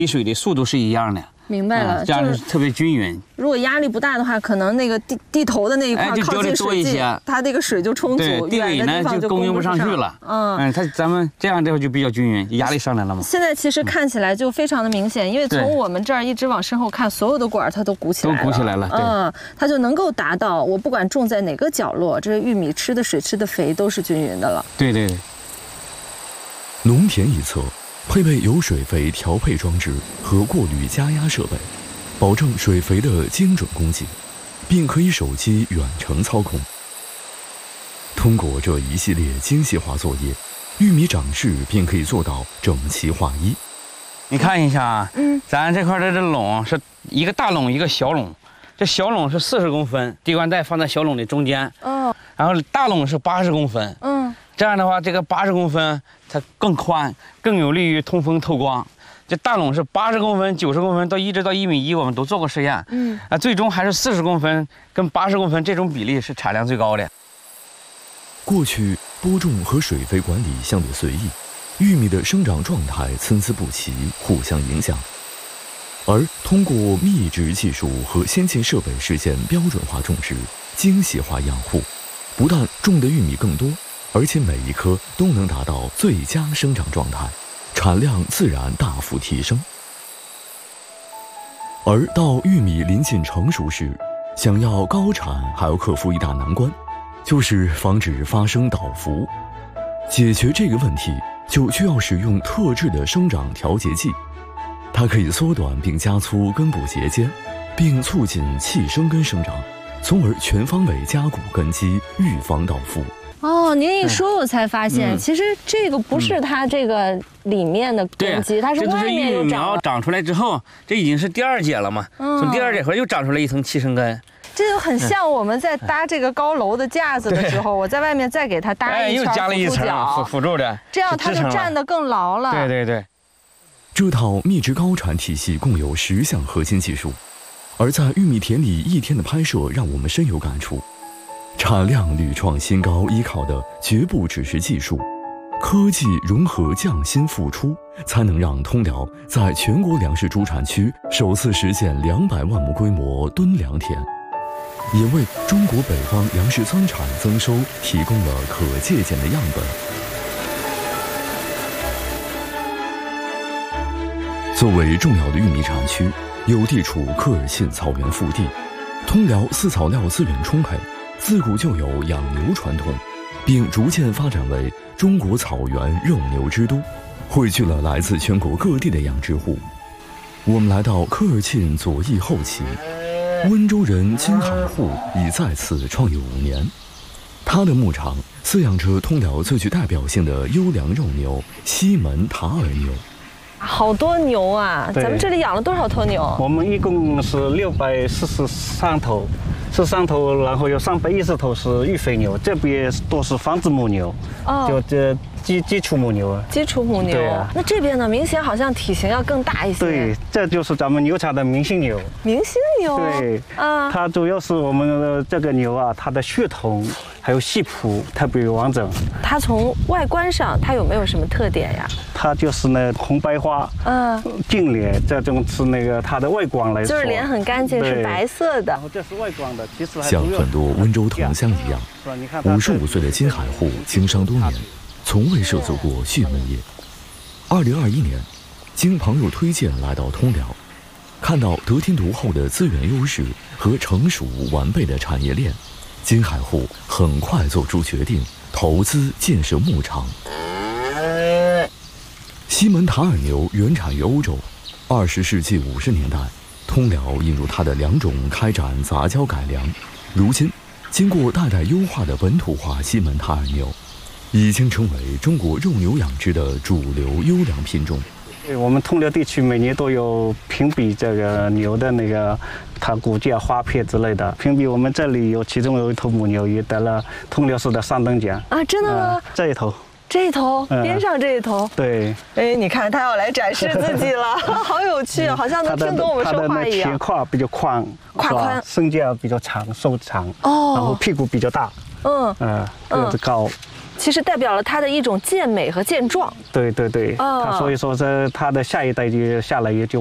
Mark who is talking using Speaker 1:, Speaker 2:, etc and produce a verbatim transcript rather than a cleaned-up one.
Speaker 1: 滴水的速度是一样的。
Speaker 2: 明白了，
Speaker 1: 嗯、这样是特别均匀。
Speaker 2: 如果压力不大的话，可能那个地地头的那一块靠近水际，它这个水就充足，
Speaker 1: 地尾呢就供应不上去了。嗯嗯，它咱们这样之后就比较均匀，压力上来了嘛。
Speaker 2: 现在其实看起来就非常的明显，因为从我们这儿一直往身后看，所有的管它都鼓起来了，
Speaker 1: 都鼓起来了。
Speaker 2: 嗯，它就能够达到我不管种在哪个角落，这玉米吃的水、吃的肥都是均匀的了。
Speaker 1: 对对对。
Speaker 3: 农田一侧配备有水肥调配装置和过滤加压设备，保证水肥的精准供给，并可以手机远程操控。通过这一系列精细化作业，玉米长势便可以做到整齐划一。
Speaker 1: 你看一下啊，嗯，咱这块的这垄是一个大垄一个小垄，这小垄是四十公分，滴灌带放在小垄的中间，哦，然后大垄是八十公分，嗯，这样的话，这个八十公分它更宽，更有利于通风透光。这大垄是八十公分、九十公分到一直到一米一，我们都做过实验，嗯，啊，最终还是四十公分跟八十公分这种比例是产量最高的。
Speaker 3: 过去播种和水肥管理相对随意，玉米的生长状态参差不齐，互相影响。而通过密植技术和先进设备实现标准化种植、精细化养护，不但种的玉米更多，而且每一颗都能达到最佳生长状态，产量自然大幅提升。而到玉米临近成熟时，想要高产，还要克服一大难关，就是防止发生倒伏。解决这个问题，就需要使用特制的生长调节剂，它可以缩短并加粗根部节间，并促进气生根生长，从而全方位加固根基，预防倒伏。
Speaker 2: 哦，您一说，我才发现，嗯、其实这个不是它这个里面的根基，嗯、它是外面又长。
Speaker 1: 苗长出来之后，这已经是第二节了嘛？嗯、从第二节后又长出来一层气生根。
Speaker 2: 这就很像我们在搭这个高楼的架子的时候，我在外面再给它搭一圈
Speaker 1: 又加了一层辅辅助的，
Speaker 2: 这样它就站得更牢了。
Speaker 1: 对对对。
Speaker 3: 这套密植高产体系共有十项核心技术，而在玉米田里一天的拍摄让我们深有感触。产量屡创新高，依靠的绝不只是技术，科技融合匠心付出，才能让通辽在全国粮食主产区首次实现两百万亩规模吨粮田，也为中国北方粮食增产增收提供了可借鉴的样本。作为重要的玉米产区，又地处科尔沁草原腹地，通辽饲草料资源充沛，自古就有养牛传统，并逐渐发展为中国草原肉牛之都，汇聚了来自全国各地的养殖户。我们来到科尔沁左翼后旗，温州人金海户已在此创业五年，他的牧场饲养着通辽最具代表性的优良肉牛西门塔尔牛。
Speaker 2: 好多牛啊！咱们这里养了多少头牛？
Speaker 4: 我们一共是六百四十三头，十三头，然后有三百一十头是育肥牛，这边都是防治母牛，哦，就这基基础母牛啊。
Speaker 2: 基础母牛。对啊。那这边呢，明显好像体型要更大一些。
Speaker 4: 对，这就是咱们牛场的明星牛。
Speaker 2: 明星牛。
Speaker 4: 对。啊。它主要是我们的这个牛啊，它的血统还有系谱特别完整。
Speaker 2: 它从外观上，它有没有什么特点呀？
Speaker 4: 它就是那红白花，嗯，净脸，这种是那个它的外观来说，
Speaker 2: 就是脸很干净，是白色的。
Speaker 4: 然后这是外观的，其实
Speaker 3: 像很多温州同乡一样，五十五岁的金海户经商多年，从未涉足过畜牧业。二零二一年，经朋友推荐来到通辽，看到得天独厚的资源优势和成熟完备的产业链，金海户很快做出决定，投资建设牧场。西门塔尔牛原产于欧洲，二十世纪五十年代，通辽引入它的良种开展杂交改良，如今经过代代优化的本土化西门塔尔牛，已经成为中国肉牛养殖的主流优良品种。
Speaker 4: 我们通辽地区每年都有评比这个牛的那个它骨架、花片之类的评比，我们这里有其中有一头母牛也得了通辽市的三等奖
Speaker 2: 啊！真的吗？
Speaker 4: 呃、这一头。
Speaker 2: 这一头，边上这一头，
Speaker 4: 对，
Speaker 2: 哎，你看他要来展示自己了，好有趣啊，好像能听懂我们说话一样。
Speaker 4: 它的前胯比较宽，
Speaker 2: 胯宽，
Speaker 4: 身架比较长，瘦长，哦，然后屁股比较大，嗯，呃，个子高。
Speaker 2: 其实代表了它的一种健美和健壮。
Speaker 4: 对对对，它所以说是它的下一代就下来也就